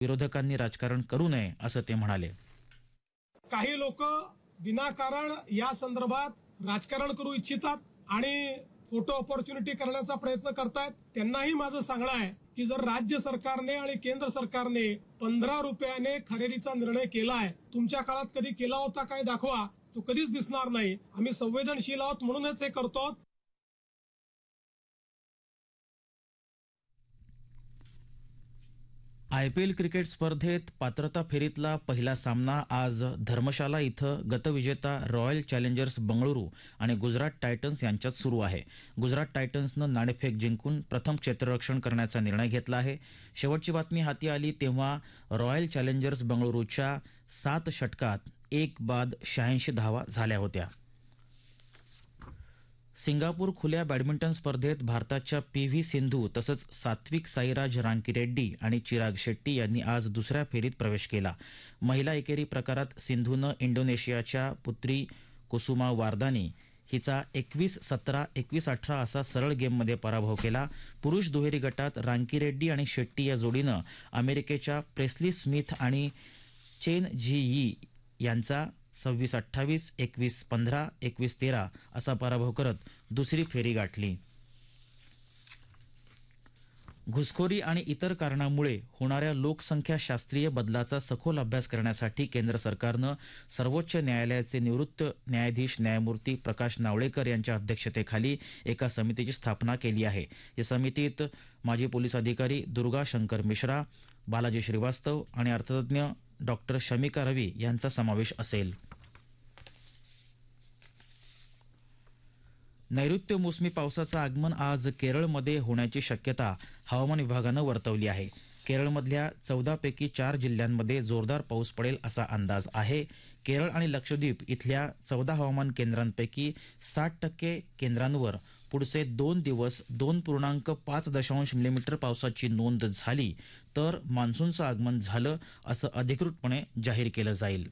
विरोधकांनी राजकारण करू नये असं ते म्हणाले. काही लोक विनाकारण या संदर्भात राजकारण करू इच्छितात आणि फोटो ऑपॉर्च्युनिटी करण्याचा प्रयत्न करतायत. त्यांनाही माझं सांगणं आहे की जर राज्य सरकारने आणि केंद्र सरकारने 15 रुपयाने खरेदीचा निर्णय केलाय, तुमच्या काळात कधी केला होता काय दाखवा, तो कधीच दिसणार नाही. आम्ही संवेदनशील आहोत म्हणूनच हे करतो. IPL क्रिकेट स्पर्धेत पात्रता फेरीतला पहिला सामना आज धर्मशाला इथं गतविजेता रॉयल चॅलेंजर्स बंगळुरू आणि गुजरात टायटन्स यांच्यात सुरू आहे. गुजरात टायटन्सनं नाणेफेक जिंकून प्रथम क्षेत्ररक्षण करण्याचा निर्णय घेतला आहे. शेवटची बातमी हाती आली तेव्हा रॉयल चॅलेंजर्स बंगळुरूच्या 7 षटकात 1 बाद 86 धावा झाल्या होत्या. सिंगापूर खुल्या बॅडमिंटन स्पर्धेत भारताच्या PV सिंधू तसंच सात्विक साईराज रांकीरेड्डी आणि चिराग शेट्टी यांनी आज दुसऱ्या फेरीत प्रवेश केला. महिला एकेरी प्रकारात सिंधूनं इंडोनेशियाच्या पुत्री कुसुमा वारदानी हिचा 21-17, 21-18 असा सरळ गेममध्ये पराभव केला. पुरुष दुहेरी गटात रांकीरेड्डी आणि शेट्टी या जोडीनं अमेरिकेच्या प्रेस्ली स्मिथ आणि चेन झी यी यांचा 26-28, 21-15, 21-13 असा पराभव करत दुसरी फेरी गाठली. घुसखोरी आणि इतर कारणामुळे होणाऱ्या लोकसंख्या शास्त्रीय बदलाचा सखोल अभ्यास करण्यासाठी केंद्र सरकारनं सर्वोच्च न्यायालयाचे निवृत्त न्यायाधीश न्यायमूर्ती प्रकाश नावळेकर यांच्या अध्यक्षतेखाली एका समितीची स्थापना केली आहे. या समितीत माजी पोलीस अधिकारी दुर्गा शंकर मिश्रा, बालाजी श्रीवास्तव आणि अर्थतज्ञ डॉक्टर शमिका रवी यांचा समावेश असेल. नैऋत्य मोसमी पावसाचं आगमन आज केरळमध्ये होण्याची शक्यता हवामान विभागानं वर्तवली आहे. केरळमधल्या 14 पैकी 4 जिल्ह्यांमध्ये जोरदार पाऊस पडेल असा अंदाज आहे. केरळ आणि लक्षद्वीप इथल्या 14 हवामान केंद्रांपैकी 60% केंद्रांवर पुढचे 2 दिवस 2.5 मिलीमीटर पावसाची नोंद झाली तर मान्सूनचं आगमन झालं असं अधिकृतपणे जाहीर केलं जाईल.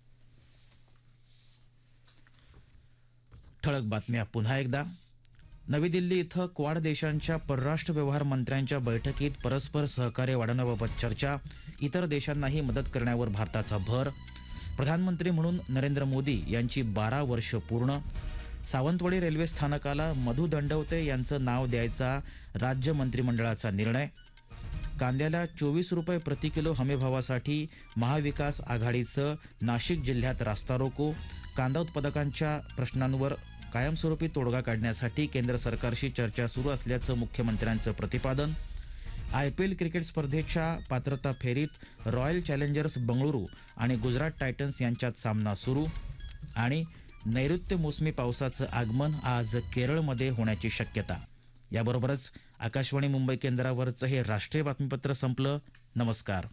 ठळक बातम्या पुन्हा एकदा. नवी दिल्ली इथं क्वाड देशांच्या परराष्ट्र व्यवहार मंत्र्यांच्या बैठकीत परस्पर सहकार्य वाढवण्याबाबत चर्चा. इतर देशांनाही मदत करण्यावर भारताचा भर. प्रधानमंत्री म्हणून नरेंद्र मोदी यांची 12 वर्ष पूर्ण. सावंतवाडी रेल्वे स्थानकाला मधु दंडवते यांचं नाव द्यायचा राज्य मंत्रिमंडळाचा निर्णय. कांद्याला 24 रुपये प्रति किलो हमीभावासाठी महाविकास आघाडीचं नाशिक जिल्ह्यात रास्ता रोको. कांदा उत्पादकांच्या प्रश्नांवर कायमस्वरूपी तोडगा काढण्यासाठी केंद्र सरकारशी चर्चा सुरू असल्याचं मुख्यमंत्र्यांचं प्रतिपादन. IPL क्रिकेट स्पर्धेच्या पात्रता फेरीत रॉयल चॅलेंजर्स बंगळुरू आणि गुजरात टायटन्स यांच्यात सामना सुरू. आणि नैऋत्य मोसमी पावसाचं आगमन आज केरळमध्ये होण्याची शक्यता. याबरोबरच आकाशवाणी मुंबई केंद्रावरचं हे राष्ट्रीय बातमीपत्र संपलं. नमस्कार.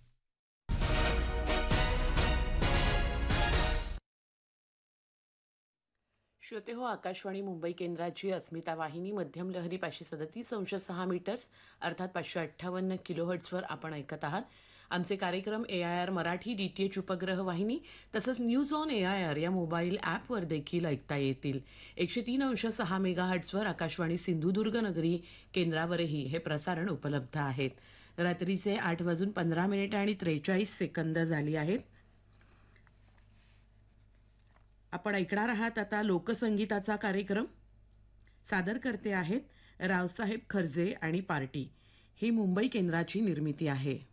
श्रोते हो, आकाशवाणी मुंबई केंद्राची अस्मिता वाहिनी मध्यम लहरी 537.6 मीटर्स अर्थात 558 किलोहर्ट्झवर आपण ऐकत आहात. आमचे कार्यक्रम AIR मराठी DTH उपग्रह वाहिनी तसंच न्यूज ऑन AIR या मोबाईल ॲपवर देखील ऐकता येतील. 103.6 मेगाहर्ट्झवर आकाशवाणी सिंधुदुर्ग नगरी केंद्रावरही हे प्रसारण उपलब्ध आहेत. रात्रीचे 8:15 आणि 43 सेकंद झाली आहेत. आपण ऐकणार आहात आता लोकसंगीताचा कार्यक्रम. सादर करते आहेत रावसाहेब खर्जे आणि पार्टी. ही मुंबई केंद्राची निर्मिती आहे.